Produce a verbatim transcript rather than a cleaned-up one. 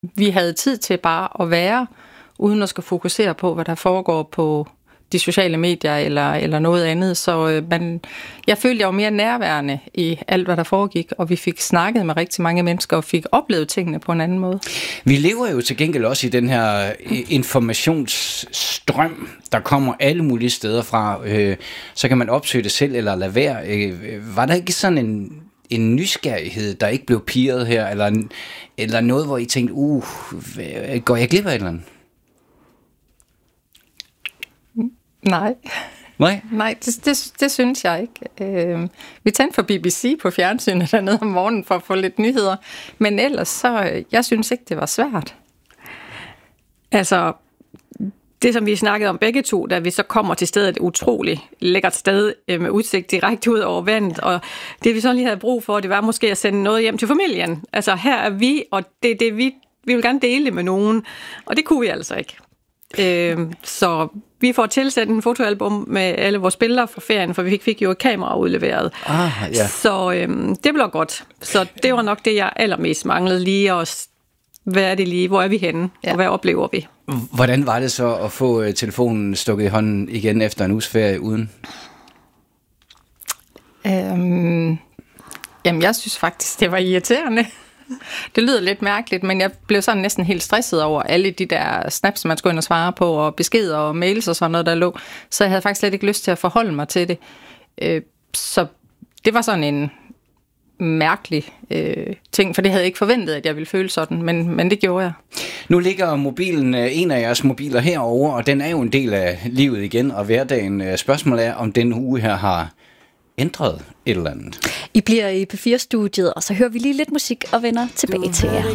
Vi havde tid til bare at være, uden at skal fokusere på, hvad der foregår på de sociale medier eller, eller noget andet. Så øh, man, jeg følte, jeg var mere nærværende i alt, hvad der foregik, og vi fik snakket med rigtig mange mennesker og fik oplevet tingene på en anden måde. Vi lever jo til gengæld også i den her informationsstrøm, der kommer alle mulige steder fra. Øh, så kan man opsøge det selv eller lade være. Øh, var der ikke sådan en, en nysgerrighed, der ikke blev pirret her, eller, eller noget, hvor I tænkte, uh, går jeg glip af et eller andet? Nej. Nej? Nej, det, det, det synes jeg ikke. Øh, vi tændte for B B C på fjernsynet dernede om morgenen for at få lidt nyheder, men ellers så, jeg synes ikke, det var svært. Altså, det som vi snakkede om begge to, da vi så kommer til stedet, et utroligt lækkert sted med udsigt direkte ud over vandet, og det vi så lige havde brug for, det var måske at sende noget hjem til familien. Altså, her er vi, og det er det, vi, vi vil gerne dele det med nogen, og det kunne vi altså ikke. Øh, så vi får tilsat en fotoalbum med alle vores billeder fra ferien, for vi fik, fik jo et kamera udleveret. Ah, ja. Så øhm, det blev godt. Så det var nok det, jeg allermest manglede lige at, hvad er det lige, hvor er vi henne, ja. Og hvad oplever vi? Hvordan var det så at få uh, telefonen stukket i hånden igen efter en uges ferie uden? Øhm, jamen, jeg synes faktisk, det var irriterende. Det lyder lidt mærkeligt, men jeg blev sådan næsten helt stresset over alle de der snaps, man skulle ind og svare på, og beskeder og mails og sådan noget, der lå. Så jeg havde faktisk slet ikke lyst til at forholde mig til det. Så det var sådan en mærkelig øh, ting, for det havde jeg ikke forventet, at jeg ville føle sådan, men, men det gjorde jeg. Nu ligger mobilen, en af jeres mobiler herovre, og den er jo en del af livet igen, og hverdagen. Spørgsmålet er, om den uge her har ændret et eller andet. I bliver i P fire-studiet, og så hører vi lige lidt musik og vender tilbage til jer.